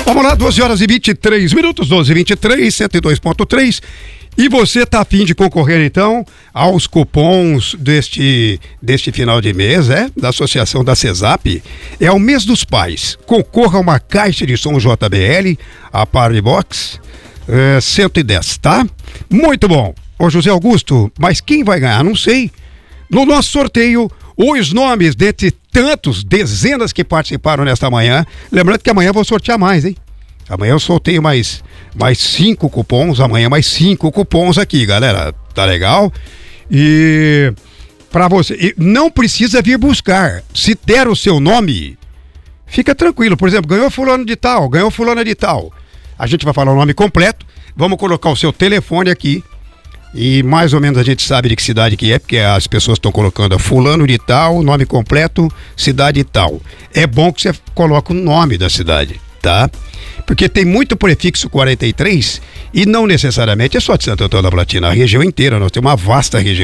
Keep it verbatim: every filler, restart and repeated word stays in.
Vamos lá, doze horas e vinte e três minutos, doze e vinte e três, cento e dois ponto três. E você tá a fim de concorrer, então, aos cupons deste, deste final de mês, é? Da Associação da CESAP. É o mês dos pais. Concorra a uma caixa de som J B L, a Party Box, é, cento e dez, tá? Muito bom. Ô José Augusto, mas quem vai ganhar? Não sei. No nosso sorteio, os nomes dentre tantos, dezenas que participaram nesta manhã. Lembrando que amanhã eu vou sortear mais, hein? Amanhã eu sorteio mais, mais cinco cupons, amanhã mais cinco cupons aqui, galera. Tá legal? E pra você, e não precisa vir buscar. Se der o seu nome, fica tranquilo. Por exemplo, ganhou fulano de tal, ganhou fulano de tal. A gente vai falar o nome completo, vamos colocar o seu telefone aqui. E mais ou menos a gente sabe de que cidade que é, porque as pessoas estão colocando fulano de tal, nome completo, cidade tal. É bom que você coloque o nome da cidade, tá? Porque tem muito prefixo quarenta e três e não necessariamente é só de Santo Antônio da Platina, a região inteira, nós temos uma vasta região.